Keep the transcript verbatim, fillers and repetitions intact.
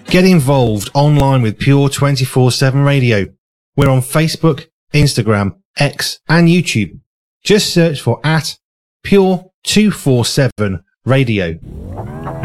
Get involved online with Pure twenty-four seven Radio. We're on Facebook, Instagram, X and YouTube. Just search for at Pure two forty-seven Radio.